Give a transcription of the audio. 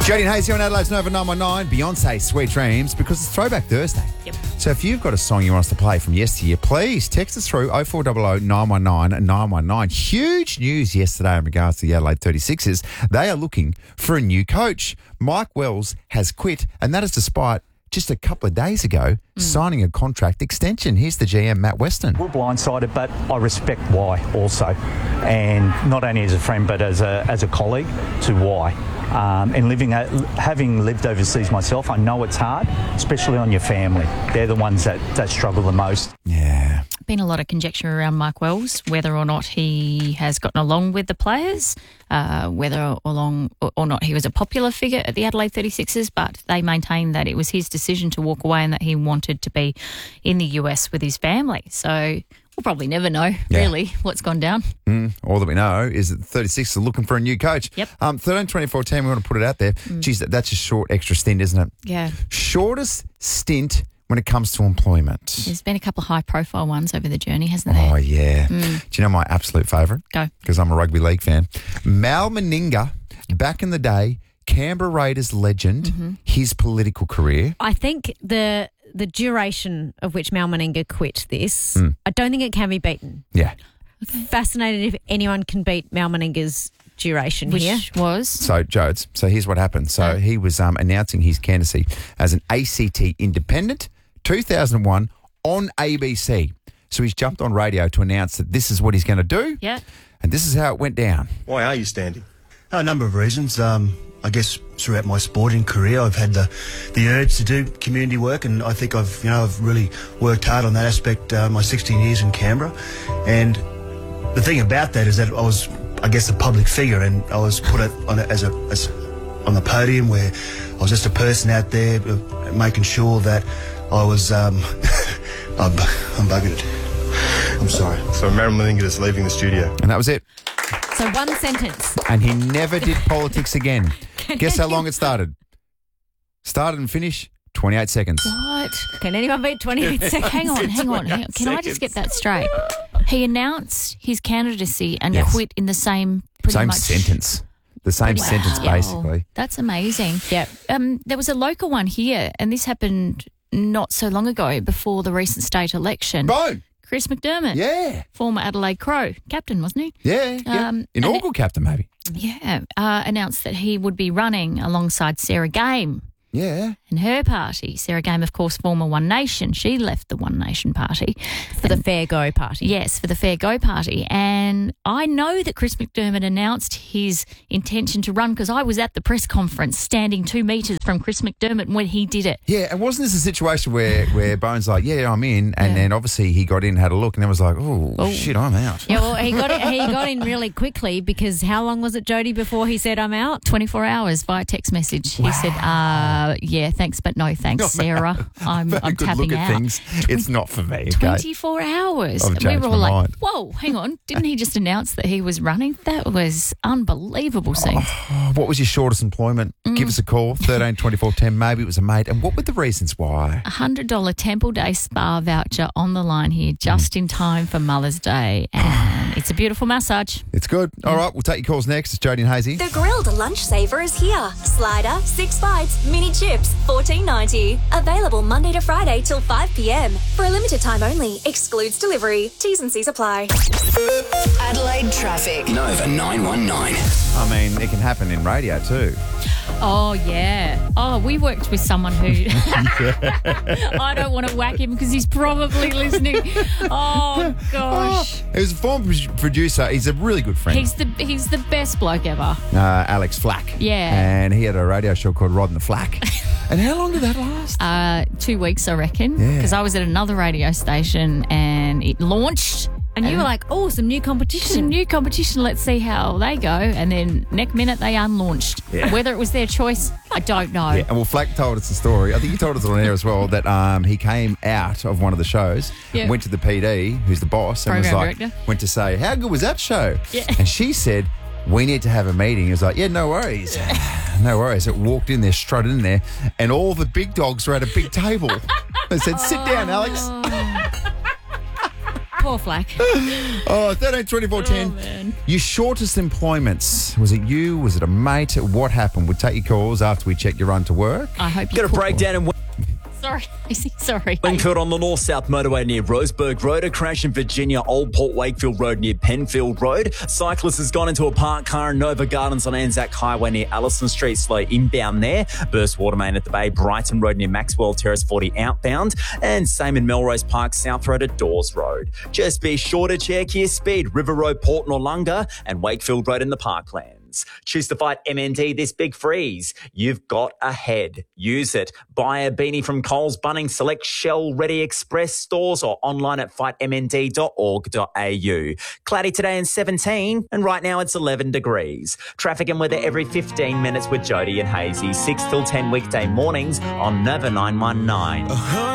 Jody and Hazy on Adelaide's Nova 919, Beyonce, Sweet Dreams, because it's Throwback Thursday. Yep. So if you've got a song you want us to play from yesteryear, please text us through 0400 919 919. Huge news yesterday in regards to the Adelaide 36ers. They are looking for a new coach. Mike Wells has quit, and that is despite just a couple of days ago signing a contract extension. Here's the GM, Matt Weston. We're blindsided, but I respect why also. And not only as a friend, but as a colleague to why. And having lived overseas myself, I know it's hard, especially on your family. They're the ones that struggle the most. Yeah. Been a lot of conjecture around Mike Wells, whether or not he has gotten along with the players, whether or not he was a popular figure at the Adelaide 36ers, but they maintain that it was his decision to walk away and that he wanted to be in the US with his family. So we'll probably never know, really, what's gone down. All that we know is that the 36ers are looking for a new coach. Yep. 13-24-10, we want to put it out there. Geez, that's a short extra stint, isn't it? Yeah. Shortest stint when it comes to employment. There's been a couple of high-profile ones over the journey, hasn't there? Oh, yeah. Do you know my absolute favourite? Go. Because I'm a rugby league fan. Mal Meninga, back in the day, Canberra Raiders legend, his political career. I think the duration of which Mal Meninga quit this, I don't think it can be beaten. Yeah. Fascinated if anyone can beat Mal Meninga's duration Which here. was? So, Jodes, here's what happened. So he was announcing his candidacy as an ACT independent, 2001, on ABC. So he's jumped on radio to announce that this is what he's going to do. Yeah. And this is how it went down. Why are you standing? A number of reasons. I guess throughout my sporting career, I've had the urge to do community work, and I think I've really worked hard on that aspect. My 16 years in Canberra, and the thing about that is that I was, I guess, a public figure, and I was put on the podium where I was just a person out there making sure that I was. I'm bugging it. I'm sorry. So Marilyn Meninga is leaving the studio, And that was it. So one sentence. And he never did politics again. Guess how long it started? Started and finished, 28 seconds. What? Can anyone beat 28 seconds? Hang on. Can I just get that straight? He announced his candidacy and Yes. quit in the same pretty Same much sentence. The same sentence, Wow. basically. That's amazing. Yep. There was a local one here, and this happened not so long ago before the recent state election. Boom! Chris McDermott, Yeah. former Adelaide Crow captain, wasn't he? Yeah. Inaugural captain, maybe. Yeah. Announced that he would be running alongside Sarah Game Yeah. and her party. Sarah Game, of course, former One Nation. She left the One Nation party. For the Fair Go party. Yes, for the Fair Go party. And I know that Chris McDermott announced his intention to run because I was at the press conference standing 2 metres from Chris McDermott when he did it. Yeah, and wasn't this a situation where Bones like, yeah, I'm in, and then obviously he got in, had a look, and then was like, oh, shit, I'm out. Yeah, well, he got in really quickly because how long was it, Jody, before he said, I'm out? 24 hours via text message. He said, yeah, thanks, but no thanks, Sarah. I'm Very good tapping look out. at things. It's not for me, okay? 24 hours. I've We changed were my all like, mind. whoa, hang on. Didn't he just announce that he was running? That was unbelievable scene. What was your shortest employment? Give us a call, 13-24-10. Maybe it was a mate. And what were the reasons why? $100 Temple Day spa voucher on the line here just in time for Mother's Day. And it's a beautiful massage. It's good. All right, we'll take your calls next. It's Jody and Hazy. The grilled lunch saver is here. Slider, 6 bites, mini chips, $14.90. Available Monday to Friday till 5 p.m. For a limited time only. Excludes delivery. T's and C's apply. Adelaide traffic. Nova 919. I mean, it can happen in radio too. Oh, yeah. Oh, we worked with someone who... I don't want to whack him because he's probably listening. Oh, gosh. He was a former producer. He's a really good friend. He's the best bloke ever. Alex Flack. Yeah. And he had a radio show called Rod and the Flack. And how long did that last? 2 weeks, I reckon. Yeah. Because I was at another radio station and it launched. And you were like, oh, some new competition. Some new competition, let's see how they go. And then next minute they unlaunched. Yeah. Whether it was their choice, I don't know. Yeah, and well, Flack told us the story. I think he told us on air as well that he came out of one of the shows, Yeah. went to the PD, who's the boss, and Program was like, director. went to say, how good was that show? Yeah. And she said, we need to have a meeting. He was like, yeah, no worries. No worries. It walked in there, strutted in there, and all the big dogs were at a big table. They said, sit down, Alex. more flack. Oh, 13 24 10. man. Your shortest employments. Was it you? Was it a mate? What happened? We'll take your calls after we check your run to work. I hope you Get a breakdown in Sorry. Wingfield on the north-south motorway near Roseburg Road, a crash in Virginia, Old Port Wakefield Road near Penfield Road. Cyclist has gone into a parked car in Nova Gardens on Anzac Highway near Allison Street, slow inbound there. Burst water main at the Bay, Brighton Road near Maxwell Terrace 40 outbound. And same in Melrose Park, South Road at Dawes Road. Just be sure to check your speed. River Road, Port Noarlunga and Wakefield Road in the Parklands. Choose to fight MND this big freeze. You've got ahead. Use it. Buy a beanie from Coles, Bunnings, Select, Shell, Ready Express stores or online at fightmnd.org.au. Cloudy today and 17 and right now it's 11 degrees. Traffic and weather every 15 minutes with Jody and Hazy. 6 till 10 weekday mornings on Nova 919.